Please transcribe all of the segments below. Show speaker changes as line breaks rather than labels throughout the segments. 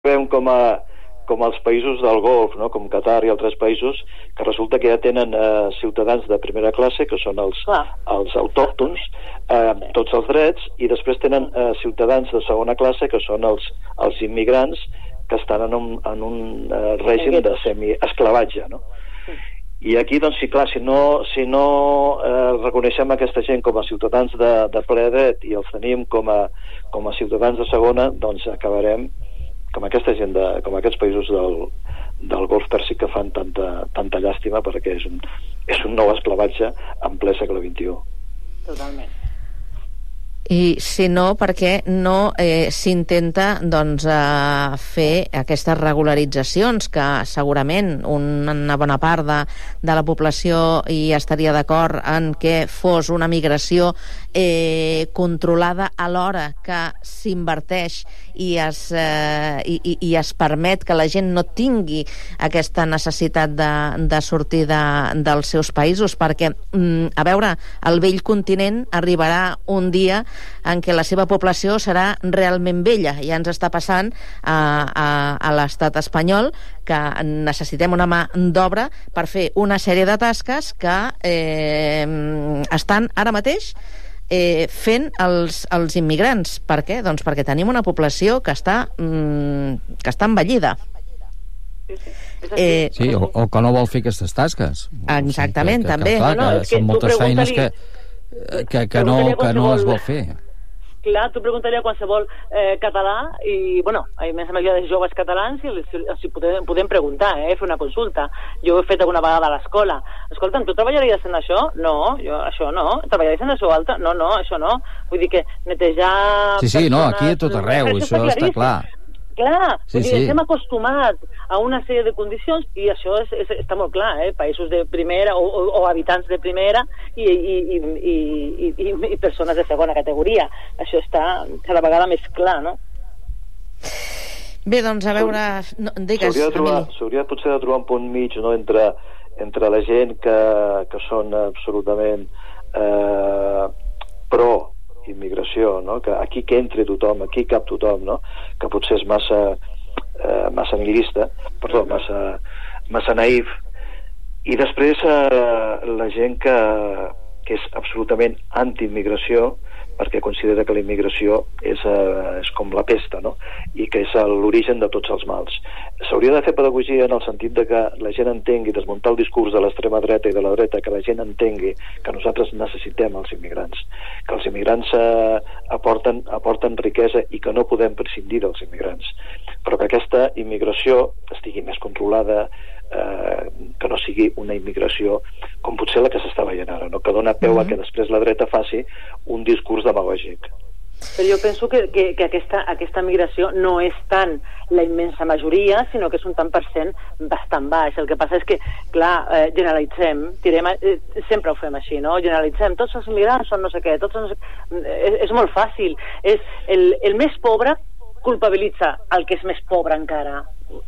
veiem com els països del Golf, no? Com Qatar i altres països, que resulta que ja tenen ciutadans de primera classe, que són els autòctons, tots els drets, i després tenen ciutadans de segona classe, que són els immigrants, que estan en un règim de semi-esclavatge, no? I aquí, doncs, sí, clar, si no reconeixem aquesta gent com a ciutadans de ple dret i els tenim com a ciutadans de segona, doncs acabarem com aquesta gent, com aquests països del Golf Pèrsic que fan tanta llàstima, perquè és un nou esclavatge en ple segle XXI.
Totalment.
I si no, per què no s'intenta fer aquestes regularitzacions, que segurament una bona part de la població hi estaria d'acord en que fos una migració controlada, alhora que s'inverteix i es permet que la gent no tingui aquesta necessitat de sortir dels seus països, perquè, a veure, el vell continent arribarà un dia en què la seva població serà realment vella. Ja ens està passant a l'estat espanyol, que necessitem una mà d'obra per fer una sèrie de tasques que estan ara mateix fent els immigrants. Per què? Doncs perquè tenim una població que està envellida.
Sí, o que no vol fer aquestes tasques.
Exactament, també.
Són moltes feines que no es vol fer.
Clar, tu preguntaria a qualsevol català i, bueno, a més a majoria de joves catalans si podem preguntar, fer una consulta. Jo ho he fet alguna vegada a l'escola. Escolta'm, tu treballaries en això? No, jo això no. Treballaries en això altre? No, això no. Vull dir que netejar...
Sí, no, aquí a tot arreu, això està clar.
Clar, estem acostumats a una sèrie de condicions i això està molt clar, països de primera o habitants de primera i persones de segona categoria. Això està cada vegada més clar, no?
Bé, doncs a veure... Digues,
s'hauria potser de trobar un punt mig, no?, entre la gent que són absolutament pro immigració, no? Que aquí que entri tothom, aquí cap tothom, no? Que potser és massa nihilista, perdó, massa naïf, i després la gent que és absolutament anti-immigració, perquè considera que la immigració és com la pesta, no? I que és l'origen de tots els mals. S'hauria de fer pedagogia en el sentit de que la gent entengui, desmuntar el discurs de l'extrema dreta i de la dreta, que la gent entengui que nosaltres necessitem els immigrants, que els immigrants aporten riquesa i que no podem prescindir dels immigrants, però que aquesta immigració estigui més controlada, que no sigui una immigració com potser la que s'està veient ara, no? Que dona peu a que després la dreta faci un discurs demagògic.
Però jo penso que aquesta migració no és tant la immensa majoria, sinó que és un tant per cent bastant baix. El que passa és que, clar, generalitzem, sempre ho fem així, no? Generalitzem, tots els immigrants són no sé què, és molt fàcil. El més pobre culpabilitza el que és més pobre encara.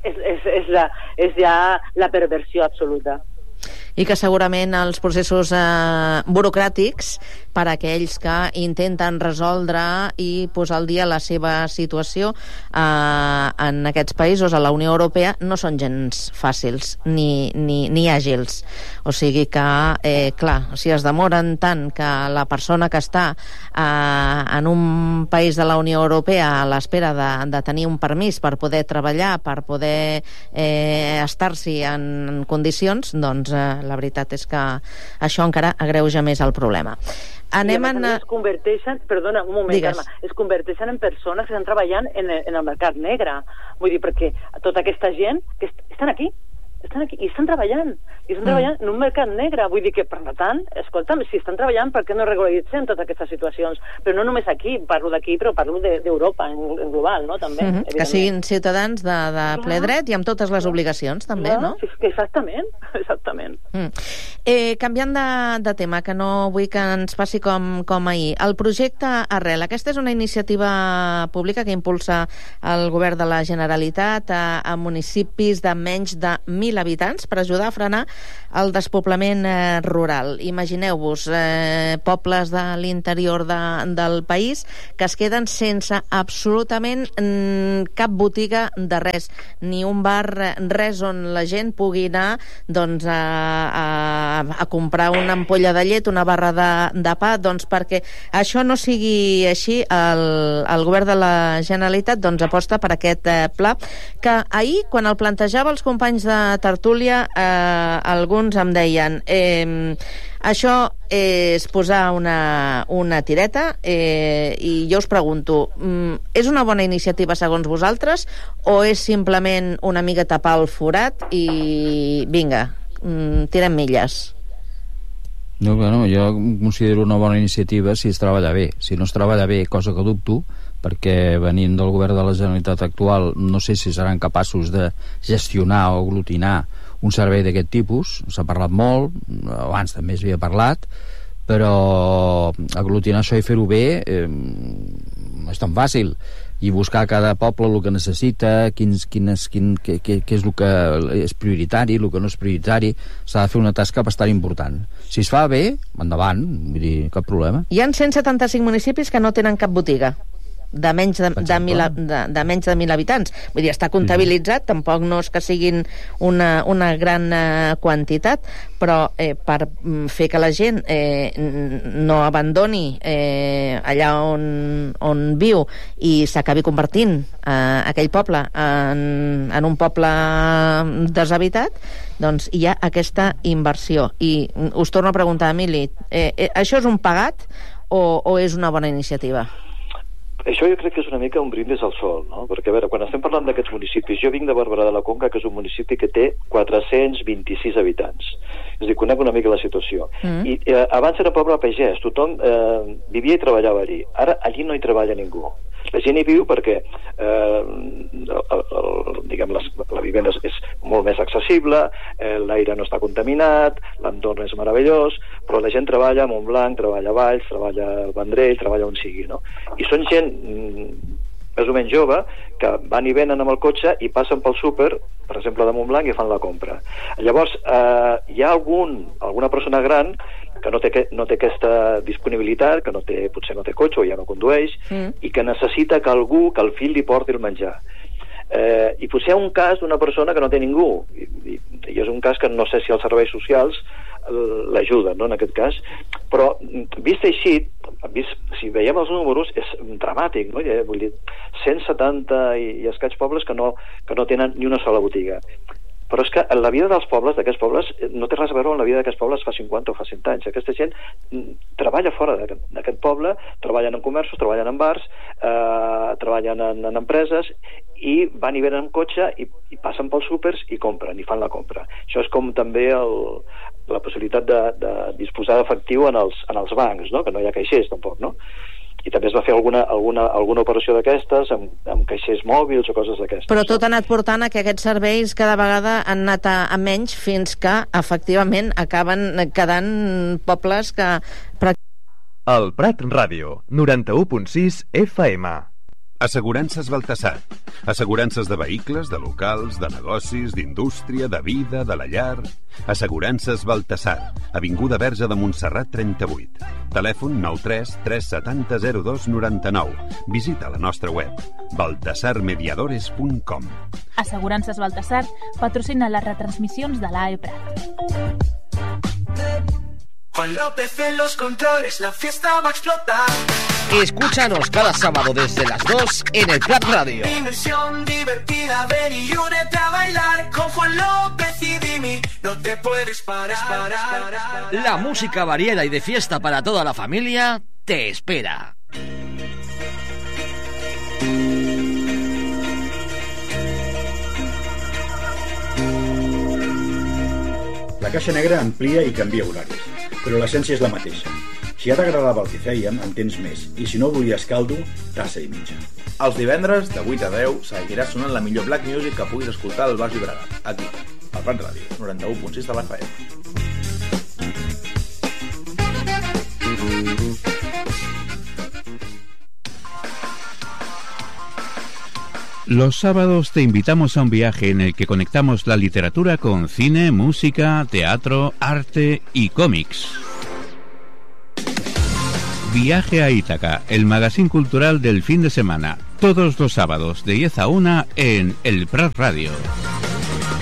És ja la perversió absoluta.
I que segurament els processos burocràtics per a aquells que intenten resoldre i posar al dia la seva situació en aquests països, a la Unió Europea, no són gens fàcils ni àgils. O sigui que, clar, si es demoren tant que la persona que està en un país de la Unió Europea a l'espera de tenir un permís per poder treballar, per poder estar-s'hi en condicions, doncs la veritat és que això encara agreuja més el problema.
Es converteixen, perdona, un moment, Carme, es converteixen en persones que estan treballant en el mercat negre. Vull dir, perquè tota aquesta gent que estan aquí i estan treballant en un mercat negre. Vull dir que, per tant, escolta'm, si estan treballant, per què no regularitzem totes aquestes situacions? Però no només aquí, parlo d'aquí, però parlo d'Europa en global, no? També,
que siguin ciutadans de ple dret i amb totes les obligacions, també, no?
Exactament.
Canviant de tema, que no vull que ens passi com ahir, el projecte Arrel, aquesta és una iniciativa pública que impulsa el govern de la Generalitat a municipis de menys de 1.000 1.000 habitants per ajudar a frenar el despoblament rural. Imagineu-vos pobles de l'interior del país que es queden sense absolutament cap botiga de res, ni un bar, res on la gent pugui anar doncs, a comprar una ampolla de llet, una barra de pa, doncs perquè això no sigui així, el govern de la Generalitat doncs aposta per aquest pla, que ahir, quan el plantejava els companys de tertúlia, alguns em deien això és posar una tireta, i jo us pregunto, és una bona iniciativa segons vosaltres o és simplement una mica tapar el forat i vinga, tirem milles?
No, bueno, jo considero una bona iniciativa si es treballa bé. Si no es treballa bé, cosa que dubto, perquè venint del govern de la Generalitat actual no sé si seran capaços de gestionar o aglutinar un servei d'aquest tipus. S'ha parlat molt, abans també s'havia parlat, però aglutinar això i fer-ho bé no és tan fàcil, i buscar a cada poble el que necessita, què és el que és prioritari, el que no és prioritari. S'ha de fer una tasca bastant important. Si es fa bé, endavant, vull dir, cap problema.
Hi ha 175 municipis que no tenen cap botiga de menys de 1.000 habitants. Vull dir, està comptabilitzat, tampoc no és que siguin una gran quantitat, però per fer que la gent no abandoni allà on viu i s'acabi convertint aquell poble en un poble deshabitat, doncs hi ha aquesta inversió. I us torno a preguntar, Emili, això és un pagat o és una bona iniciativa?
Això jo crec que és una mica un brindis al sol, no? Perquè, a veure, quan estem parlant d'aquests municipis, jo vinc de Barberà de la Conca, que és un municipi que té 426 habitants. És a dir, conec una mica la situació. I abans era poble pagès, tothom vivia i treballava allí. Ara allí no hi treballa ningú. La gent hi viu perquè la vivenda és molt més accessible, l'aire no està contaminat, l'entorn és meravellós, però la gent treballa a Montblanc, treballa a Valls, treballa al Vendrell, treballa on sigui, no? I són gent més o menys jove que van i venen amb el cotxe i passen pel súper, per exemple de Montblanc, i fan la compra. Llavors hi ha alguna persona gran que no té aquesta disponibilitat, que potser no té cotxe o ja no condueix, i que necessita que el fill li porti el menjar. I potser hi ha un cas d'una persona que no té ningú, i és un cas que no sé si els serveis socials l'ajuden, no, en aquest cas, però vist així, si veiem els números, és dramàtic, no? Vull dir, 170 i escaig pobles que no tenen ni una sola botiga. Però és que la vida dels pobles, d'aquests pobles, no té res a veure amb la vida d'aquests pobles fa 50 o fa 100 anys. Aquesta gent treballa fora d'aquest poble, treballen en comerços, treballen en bars, treballen en empreses, i van i venen amb cotxe i passen pels súpers i compren, i fan la compra. Això és com també la possibilitat de disposar d'efectiu en els bancs, no? Que no hi ha caixers tampoc, no? I també es va fer alguna operació d'aquestes amb caixers mòbils o coses d'aquestes.
Però tot ha anat portant a que aquests serveis cada vegada han anat a menys, fins que efectivament acaben quedant pobles que...
El Prat Ràdio, 91.6 FM.
Assegurances Baltasar. Assegurances de vehicles, de locals, de negocis, d'indústria, de vida, de la llar. Assegurances Baltasar. Avinguda Verge de Montserrat 38. Telèfon 93 370 02 99. Visita la nostra web baltasarmediadores.com.
Assegurances Baltasar patrocina les retransmissions de l'AE Prat.
Juan López en los controles, la fiesta va a explotar.
Escúchanos cada sábado desde las 2 en el Prat Radio.
Dimensión divertida, ven y únete a bailar con Juan López y Dimi. No te puedes parar.
La música variada y de fiesta para toda la familia te espera.
La Caixa Negra amplia i canvia horaris, però l'essència és la mateixa. Si ja t'agradava el que fèiem, en tens més. I si no volies caldo, tassa i mitja.
Els divendres, de 8 a 10, seguirà sonant la millor black music que puguis escoltar al Baix Llobregat. Aquí, al Prat Ràdio, 91.6 de l'FM.
Los sábados te invitamos a un viaje en el que conectamos la literatura con cine, música, teatro, arte y cómics. Viaje a Ítaca, el magazín cultural del fin de semana, todos los sábados de 10 a 1 en El Prat Radio.